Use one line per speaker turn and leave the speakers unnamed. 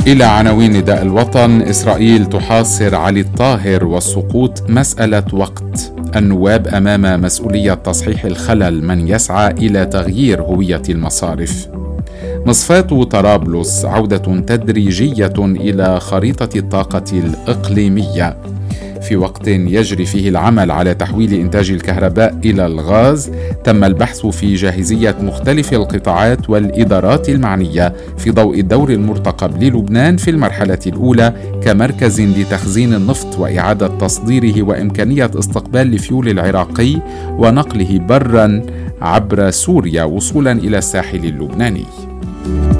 إلى عناوين نداء الوطن. إسرائيل تحاصر علي الطاهر والسقوط مسألة وقت. النواب أمام مسؤولية تصحيح الخلل، من يسعى إلى تغيير هوية المصارف. مصفاة طرابلس، عودة تدريجية إلى خريطة الطاقة الإقليمية. في وقت يجري فيه العمل على تحويل إنتاج الكهرباء إلى الغاز، تم البحث في جاهزية مختلف القطاعات والإدارات المعنية في ضوء الدور المرتقب للبنان في المرحلة الأولى كمركز لتخزين النفط وإعادة تصديره، وإمكانية استقبال الفيول العراقي ونقله برا عبر سوريا وصولا إلى الساحل اللبناني.